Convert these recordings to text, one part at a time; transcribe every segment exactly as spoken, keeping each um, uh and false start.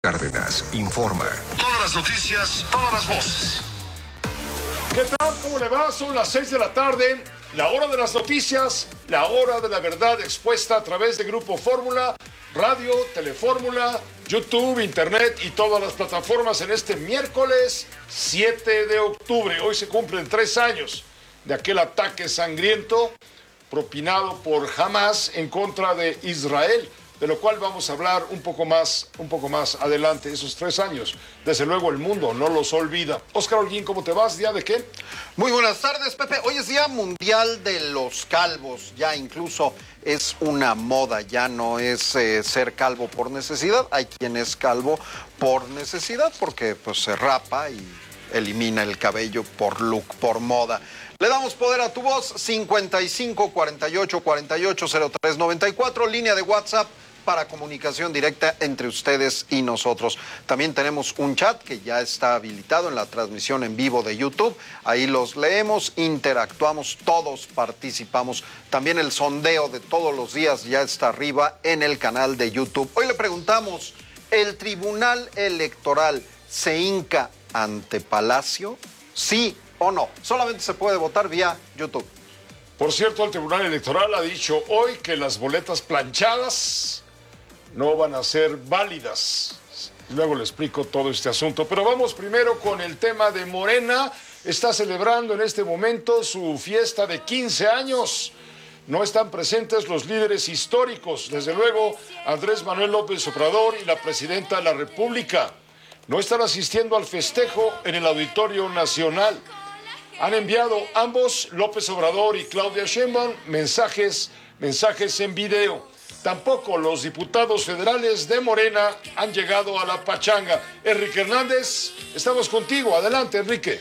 Cárdenas informa. Todas las noticias, todas las voces. ¿Qué tal? ¿Cómo le va? Son las seis de la tarde, la hora de las noticias, la hora de la verdad expuesta a través de Grupo Fórmula, radio, Telefórmula, YouTube, Internet y todas las plataformas en este miércoles siete de octubre. Hoy se cumplen tres años de aquel ataque sangriento propinado por Hamas en contra de Israel, de lo cual vamos a hablar un poco más, un poco más adelante. Esos tres años, desde luego el mundo no los olvida. Óscar Holguín, ¿cómo te vas? ¿Día de qué? Muy buenas tardes, Pepe. Hoy es Día Mundial de los Calvos. Ya incluso es una moda, ya no es eh, ser calvo por necesidad. Hay quien es calvo por necesidad porque pues se rapa y elimina el cabello por look, por moda. Le damos poder a tu voz, cincuenta y cinco, cuarenta y ocho, cuarenta y ocho, cero tres, noventa y cuatro, línea de WhatsApp para comunicación directa entre ustedes y nosotros. También tenemos un chat que ya está habilitado en la transmisión en vivo de YouTube. Ahí los leemos, interactuamos, todos participamos. También el sondeo de todos los días ya está arriba en el canal de YouTube. Hoy le preguntamos, ¿el Tribunal Electoral se hinca ante Palacio? ¿Sí o no? Solamente se puede votar vía YouTube. Por cierto, el Tribunal Electoral ha dicho hoy que las boletas planchadas no van a ser válidas. Luego le explico todo este asunto. Pero vamos primero con el tema de Morena. Está celebrando en este momento su fiesta de quince años. No están presentes los líderes históricos. Desde luego, Andrés Manuel López Obrador y la presidenta de la República. No están asistiendo al festejo en el Auditorio Nacional. Han enviado ambos, López Obrador y Claudia Sheinbaum, mensajes, mensajes en video. Tampoco los diputados federales de Morena han llegado a la pachanga. Enrique Hernández, estamos contigo. Adelante, Enrique.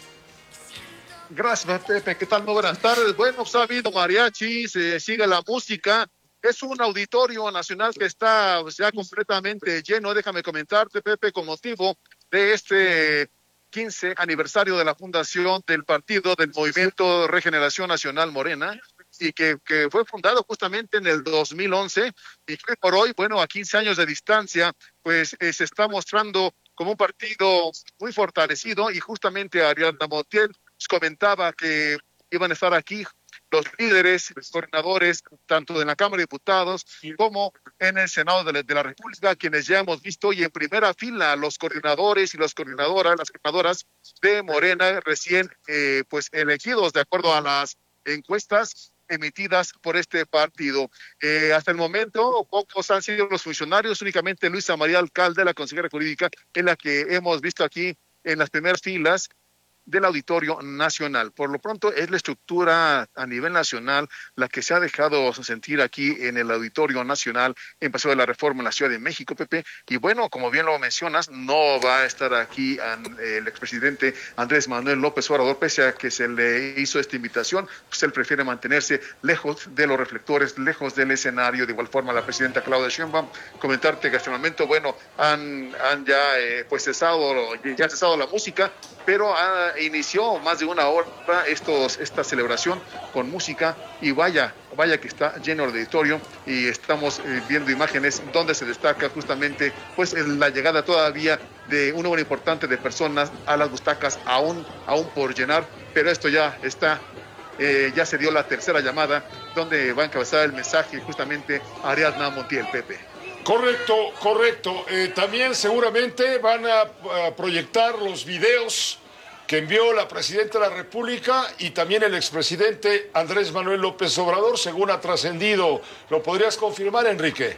Gracias, Pepe. ¿Qué tal? Muy buenas tardes. Bueno, pues ha habido mariachi, se sigue la música. Es un auditorio nacional que está ya completamente lleno. Déjame comentarte, Pepe, con motivo de este quince aniversario de la fundación del partido del Movimiento Regeneración Nacional Morena, y que, que fue fundado justamente en el dos mil once, y que por hoy, bueno, a quince años de distancia, pues eh, se está mostrando como un partido muy fortalecido, y justamente Ariadna Montiel comentaba que iban a estar aquí los líderes, los coordinadores, tanto en la Cámara de Diputados como en el Senado de la, de la República, quienes ya hemos visto hoy en primera fila los coordinadores y las coordinadoras, las coordinadoras de Morena recién eh, pues elegidos de acuerdo a las encuestas emitidas por este partido. Eh, hasta el momento, pocos han sido los funcionarios, únicamente Luisa María Alcalde, la consejera jurídica, es la que hemos visto aquí en las primeras filas del Auditorio Nacional. Por lo pronto es la estructura a nivel nacional la que se ha dejado sentir aquí en el Auditorio Nacional en Paseo de la Reforma en la Ciudad de México, Pepe, y bueno, como bien lo mencionas, no va a estar aquí el expresidente Andrés Manuel López Obrador, pese a que se le hizo esta invitación, pues él prefiere mantenerse lejos de los reflectores, lejos del escenario. De igual forma la presidenta Claudia Sheinbaum, comentarte que hasta el momento, bueno, han, han ya eh, pues cesado, ya ha cesado la música, pero ha inició más de una hora estos, esta celebración con música, y vaya, vaya que está lleno el auditorio, y estamos eh, viendo imágenes donde se destaca justamente pues la llegada todavía de un número importante de personas a las butacas, aún, aún por llenar, pero esto ya está, eh, ya se dio la tercera llamada, donde va a encabezar el mensaje justamente Ariadna Montiel, Pepe. Correcto, correcto. Eh, también seguramente van a, a proyectar los videos que envió la presidenta de la República y también el expresidente Andrés Manuel López Obrador, según ha trascendido. ¿Lo podrías confirmar, Enrique?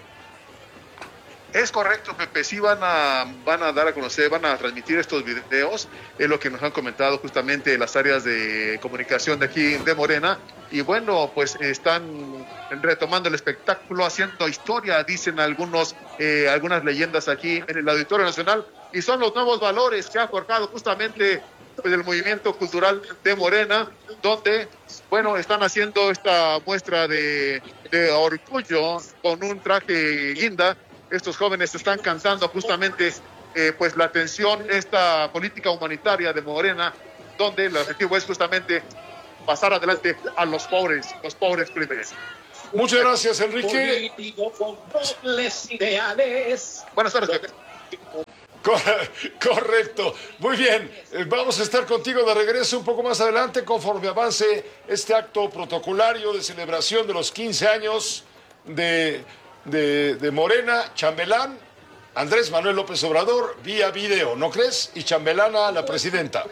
Es correcto, Pepe, sí van a, van a dar a conocer, van a transmitir estos videos, es lo que nos han comentado justamente las áreas de comunicación de aquí de Morena, y bueno, pues están retomando el espectáculo, haciendo historia, dicen algunos, eh, algunas leyendas aquí en el Auditorio Nacional, y son los nuevos valores que ha forjado justamente pues, el movimiento cultural de Morena, donde, bueno, están haciendo esta muestra de, de orgullo con un traje guinda. Estos jóvenes están cantando justamente eh, pues la atención, esta política humanitaria de Morena, donde el objetivo es justamente pasar adelante a los pobres, los pobres primero. Muchas gracias, Enrique. Buenas tardes, Pepe. Correcto. Muy bien. Vamos a estar contigo de regreso un poco más adelante conforme avance este acto protocolario de celebración de los quince años de, de, de Morena, Chambelán, Andrés Manuel López Obrador, vía video, ¿no crees? Y chambelana la presidenta.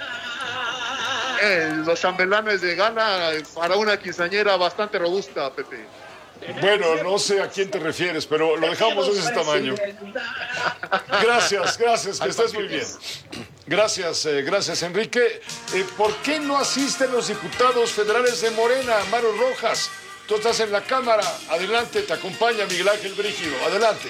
Eh, los chambelanes de Gana para una quinceañera bastante robusta, Pepe. Bueno, no sé a quién te refieres, pero lo dejamos de ese tamaño. Gracias, gracias, que estés muy bien. Gracias, eh, gracias, Enrique. Eh, ¿Por qué no asisten los diputados federales de Morena, Maru Rojas? Tú estás en la Cámara. Adelante, te acompaña Miguel Ángel Brígido. Adelante.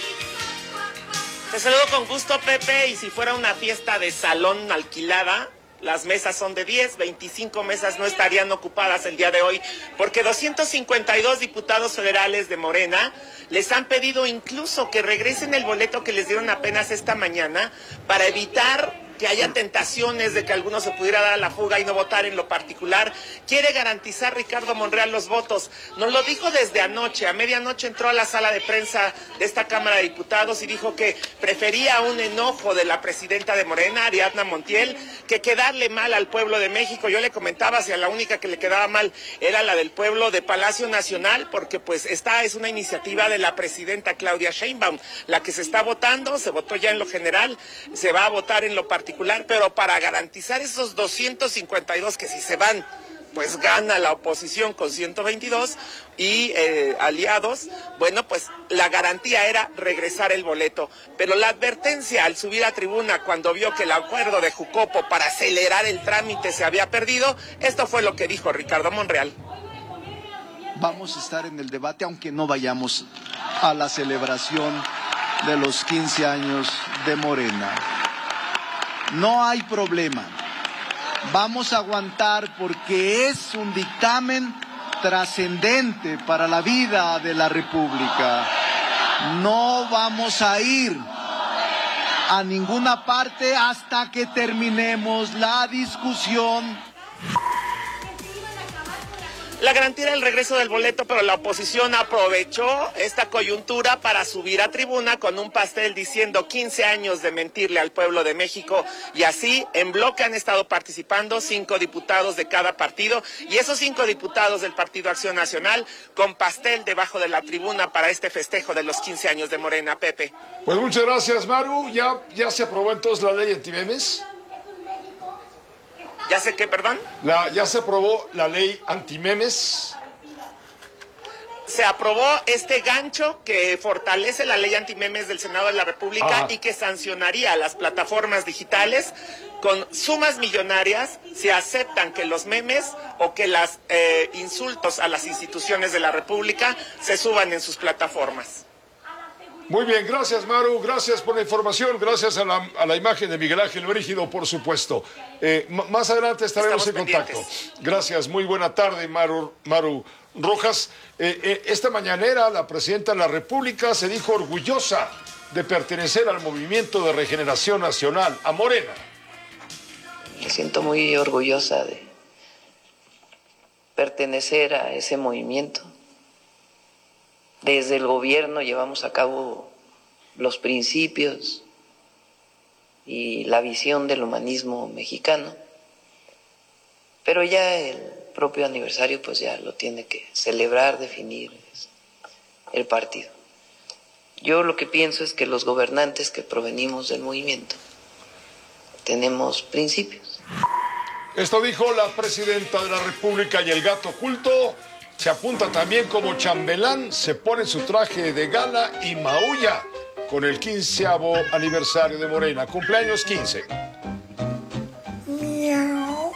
Te saludo con gusto, Pepe, y si fuera una fiesta de salón alquilada, las mesas son de diez, veinticinco mesas no estarían ocupadas el día de hoy, porque doscientos cincuenta y dos diputados federales de Morena les han pedido incluso que regresen el boleto que les dieron apenas esta mañana para evitar que haya tentaciones de que alguno se pudiera dar a la fuga y no votar en lo particular. Quiere garantizar Ricardo Monreal los votos. Nos lo dijo desde anoche. A medianoche entró a la sala de prensa de esta Cámara de Diputados y dijo que prefería un enojo de la presidenta de Morena, Ariadna Montiel, que quedarle mal al pueblo de México. Yo le comentaba si a la única que le quedaba mal era la del pueblo de Palacio Nacional, porque pues esta es una iniciativa de la presidenta Claudia Sheinbaum. La que se está votando, se votó ya en lo general, se va a votar en lo particular. particular, pero para garantizar esos doscientos cincuenta y dos que si se van, pues gana la oposición con ciento veintidós y eh, aliados, bueno, pues la garantía era regresar el boleto. Pero la advertencia al subir a tribuna cuando vio que el acuerdo de Jucopo para acelerar el trámite se había perdido, esto fue lo que dijo Ricardo Monreal. Vamos a estar en el debate aunque no vayamos a la celebración de los quince años de Morena. No hay problema. Vamos a aguantar porque es un dictamen trascendente para la vida de la República. No vamos a ir a ninguna parte hasta que terminemos la discusión. La garantía era el regreso del boleto, pero la oposición aprovechó esta coyuntura para subir a tribuna con un pastel diciendo quince años de mentirle al pueblo de México, y así en bloque han estado participando cinco diputados de cada partido, y esos cinco diputados del Partido Acción Nacional con pastel debajo de la tribuna para este festejo de los quince años de Morena, Pepe. Pues muchas gracias, Maru. ¿Ya, ya se aprobó entonces la ley antimemes? ¿Ya sé qué, perdón? La, ¿Ya se aprobó la ley antimemes? Se aprobó este gancho que fortalece la ley antimemes del Senado de la República. Ajá. Y que sancionaría a las plataformas digitales con sumas millonarias si aceptan que los memes o que los eh, insultos a las instituciones de la República se suban en sus plataformas. Muy bien, gracias, Maru, gracias por la información, gracias a la, a la imagen de Miguel Ángel Brígido, por supuesto. Eh, más adelante estaremos Estamos en contacto. Pendientes. Gracias, muy buena tarde, Maru, Maru Rojas. Eh, eh, esta mañanera la presidenta de la República se dijo orgullosa de pertenecer al Movimiento de Regeneración Nacional, a Morena. Me siento muy orgullosa de pertenecer a ese movimiento. Desde el gobierno llevamos a cabo los principios y la visión del humanismo mexicano, pero ya el propio aniversario pues ya lo tiene que celebrar, definir el partido. Yo lo que pienso es que los gobernantes que provenimos del movimiento tenemos principios. Esto dijo la presidenta de la República, y el gato oculto se apunta también como chambelán, se pone su traje de gala y maulla con el quinceavo aniversario de Morena. Cumpleaños quince. Miau.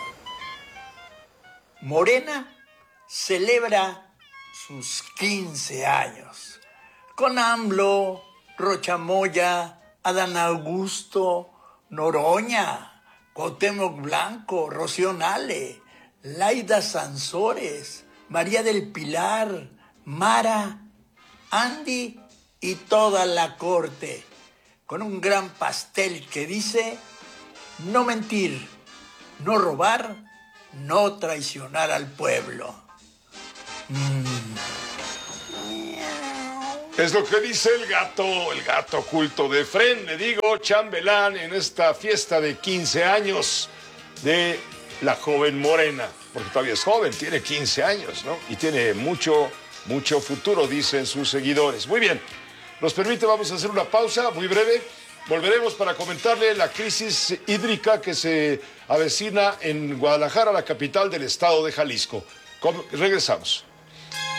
Morena celebra sus quince años con AMLO, Rocha Moya, Adán Augusto, Noroña, Cuauhtémoc Blanco, Rocío Nale, Laida Sansores, María del Pilar, Mara, Andy y toda la corte, con un gran pastel que dice: no mentir, no robar, no traicionar al pueblo. Mm. Es lo que dice el gato, el gato oculto de Fren, le digo, chambelán en esta fiesta de quince años de la joven Morena, porque todavía es joven, tiene quince años, ¿no? Y tiene mucho, mucho futuro, dicen sus seguidores. Muy bien, nos permite, vamos a hacer una pausa muy breve. Volveremos para comentarle la crisis hídrica que se avecina en Guadalajara, la capital del estado de Jalisco. Regresamos.